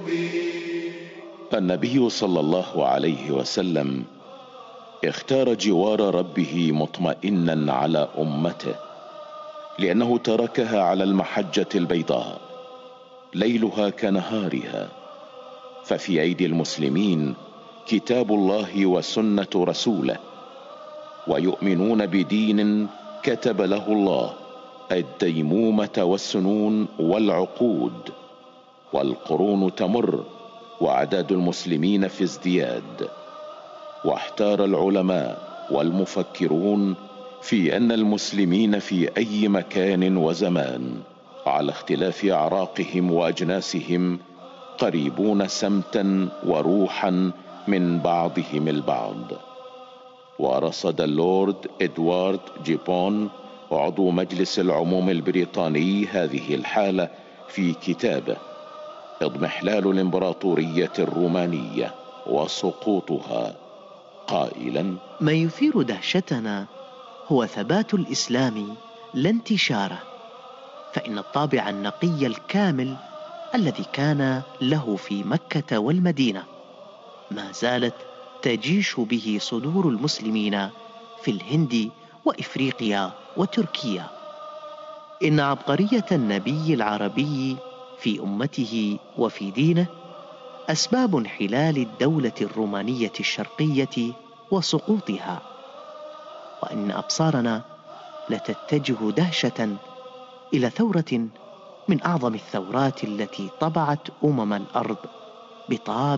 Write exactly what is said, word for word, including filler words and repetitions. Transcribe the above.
النبي صلى الله عليه وسلم اختار جوار ربه مطمئنا على امته، لانه تركها على المحجة البيضاء ليلها كنهارها. ففي ايدي المسلمين كتاب الله وسنة رسوله، ويؤمنون بدين كتب له الله الديمومة والسنون والعقود، والقرون تمر واعداد المسلمين في ازدياد. واحتار العلماء والمفكرون في ان المسلمين في اي مكان وزمان على اختلاف اعراقهم واجناسهم قريبون سمتا وروحا من بعضهم البعض. ورصد اللورد ادوارد جيبون عضو مجلس العموم البريطاني هذه الحالة في كتابه اضمحلال الامبراطورية الرومانية وسقوطها، قائلا: ما يثير دهشتنا هو ثبات الإسلام لا انتشاره، فإن الطابع النقي الكامل الذي كان له في مكة والمدينة ما زالت تجيش به صدور المسلمين في الهند وإفريقيا وتركيا. إن عبقرية النبي العربي في أمته وفي دينه أسباب انحلال الدولة الرومانية الشرقية وسقوطها، وإن أبصارنا لتتجه دهشة إلى ثورة من أعظم الثورات التي طبعت أمم الأرض بطابع